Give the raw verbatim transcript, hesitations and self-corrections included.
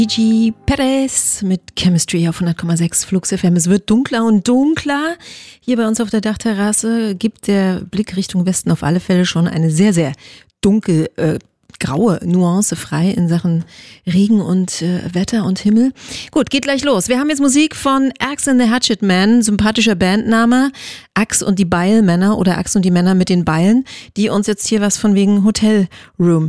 Gigi Perez mit Chemistry auf hundert Komma sechs Flux F M. Es wird dunkler und dunkler. Hier bei uns auf der Dachterrasse gibt der Blick Richtung Westen auf alle Fälle schon eine sehr, sehr dunkel äh, graue Nuance frei in Sachen Regen und äh, Wetter und Himmel. Gut, geht gleich los. Wir haben jetzt Musik von Axe and the Hatchet Man, sympathischer Bandname. Axe und die Beilmänner oder Axe und die Männer mit den Beilen, die uns jetzt hier was von wegen Hotel Room